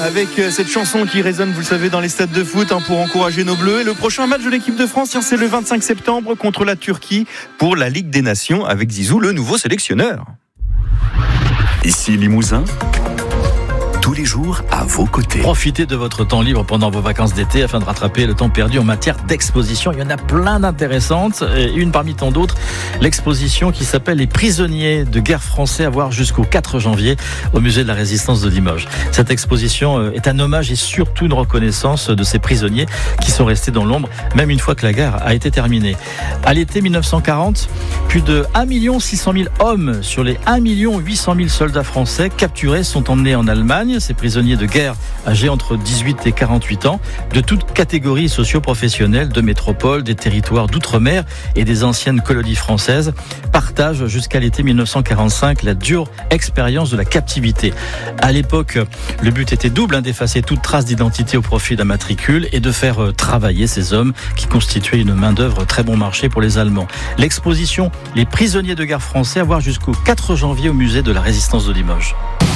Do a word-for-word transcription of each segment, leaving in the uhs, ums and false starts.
avec cette chanson qui résonne, vous le savez, dans les stades de foot hein, pour encourager nos Bleus. Et le prochain match de l'équipe de France, c'est le vingt-cinq septembre contre la Turquie pour la Ligue des Nations avec Zizou, le nouveau sélectionneur. Ici Limousin, tous les jours à vos côtés. Profitez de votre temps libre pendant vos vacances d'été afin de rattraper le temps perdu en matière d'exposition. Il y en a plein d'intéressantes. Et une parmi tant d'autres, l'exposition qui s'appelle Les prisonniers de guerre français à voir jusqu'au quatre janvier au musée de la Résistance de Limoges. Cette exposition est un hommage et surtout une reconnaissance de ces prisonniers qui sont restés dans l'ombre, même une fois que la guerre a été terminée. À l'été dix-neuf cent quarante, plus de un million six cent mille hommes sur les un million huit cent mille soldats français capturés sont emmenés en Allemagne. Ces prisonniers de guerre âgés entre dix-huit et quarante-huit ans, de toutes catégories socio-professionnelles, de métropole, des territoires d'outre-mer et des anciennes colonies françaises, partagent jusqu'à l'été dix-neuf cent quarante-cinq la dure expérience de la captivité. À l'époque, le but était double, hein, d'effacer toute trace d'identité au profit d'un matricule et de faire euh, travailler ces hommes qui constituaient une main-d'œuvre très bon marché pour les Allemands. L'exposition Les prisonniers de guerre français à voir jusqu'au quatre janvier au musée de la Résistance de Limoges.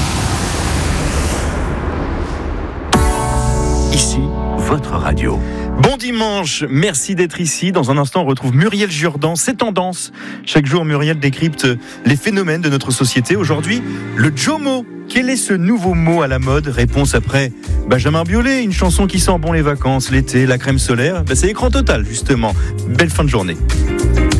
Ici, votre radio. Bon dimanche, merci d'être ici. Dans un instant, on retrouve Muriel Jourdan, C'est Tendance. Chaque jour, Muriel décrypte les phénomènes de notre société. Aujourd'hui, le Jomo. Quel est ce nouveau mot à la mode ? Réponse après Benjamin Biolay, une chanson qui sent bon les vacances, l'été, la crème solaire. Ben, c'est écran total, justement. Belle fin de journée.